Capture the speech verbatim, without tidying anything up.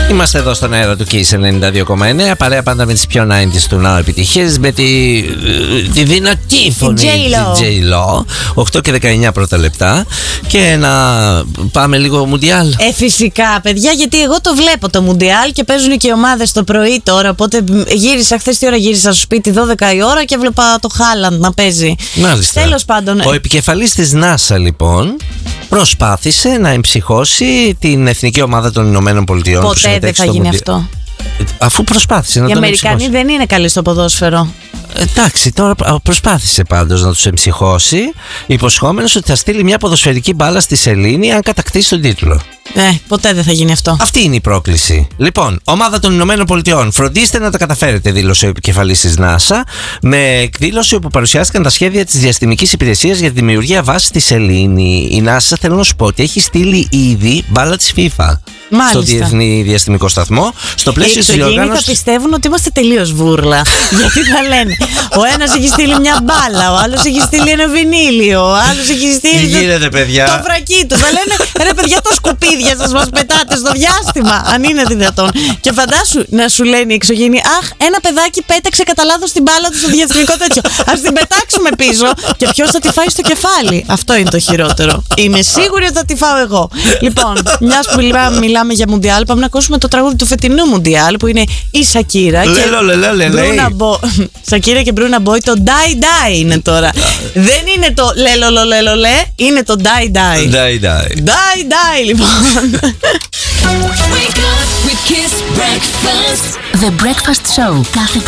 Είμαστε εδώ στον αέρα του Kiss ενενήντα δύο κόμμα εννέα. Παρέα πάντα με τις πιο ενενήντα του Now επιτυχίες. Με τη, τη δυνατή φωνή της J-Lo. οκτώ και δεκαεννέα πρώτα λεπτά. Και να πάμε λίγο Μουντιάλ. Ε, φυσικά, παιδιά, γιατί εγώ το βλέπω το Μουντιάλ και παίζουν και οι ομάδες το πρωί τώρα. Οπότε γύρισα χθες τη ώρα, γύρισα στο σπίτι δώδεκα η ώρα και έβλεπα το Χάλαντ να παίζει. Μάλιστα. Τέλος πάντων. Ο επικεφαλής της NASA, λοιπόν, προσπάθησε να εμψυχώσει την εθνική ομάδα των Ηνωμένων Πολιτειών. Ποτέ δεν θα γίνει αυτό. Αφού προσπάθησε να οι τον Αμερικανοί εμψυχώσει. δεν είναι καλοί στο ποδόσφαιρο. Εντάξει, τώρα προσπάθησε πάντως να τους εμψυχώσει, υποσχόμενος ότι θα στείλει μια ποδοσφαιρική μπάλα στη σελήνη αν κατακτήσει τον τίτλο. Ε, ποτέ δεν θα γίνει αυτό. Αυτή είναι η πρόκληση. Λοιπόν, ομάδα των Ηνωμένων Πολιτειών, φροντίστε να τα καταφέρετε, δήλωσε ο επικεφαλής της NASA, με εκδήλωση όπου παρουσιάστηκαν τα σχέδια της διαστημικής υπηρεσίας για τη δημιουργία βάσης στη σελήνη. Η NASA, θέλω να σου πω, ότι έχει στείλει ήδη μπάλα της FIFA. Μάλιστα. Στο Διεθνή Διαστημικό Σταθμό. Στο πλαίσιο της διοργάνωσης. Οι διοργάνωσης. θα πιστεύουν ότι είμαστε τελείως βούρλα. Γιατί θα λένε, ο ένας έχει στείλει μια μπάλα, ο άλλος έχει στείλει ένα βινίλιο, ο άλλος έχει στείλει. Τι γίνεται, παιδιά? Το βρακί του. Θα λένε, ρε παιδιά, τα σκουπίδια σας μας πετάτε στο διάστημα, αν είναι δυνατόν. Και φαντάσου να σου λένε οι εξωγήινοι, αχ, ένα παιδάκι πέταξε κατά λάθος την μπάλα του στο διαστημικό τέτοιο. Ας την πετάξουμε πίσω και ποιος θα τη φάει στο κεφάλι. Αυτό είναι το χειρότερο. Είμαι σίγουρη ότι θα τη φάω εγώ. Λοιπόν, μιας που μιλάμε για Μουντιάλ, πάμε να ακούσουμε το τραγούδι του φετινού Μουντιάλ που είναι η Σακίρα και Μπρούνα Μπόι. Σακίρα και Μπρούνα Μπόι, το Die Die είναι τώρα. Δεν είναι το λελολολελολε, είναι το Die Die. Die Die. Die Die, λοιπόν. Wake up with Kiss Breakfast. The Breakfast Show. Κάθε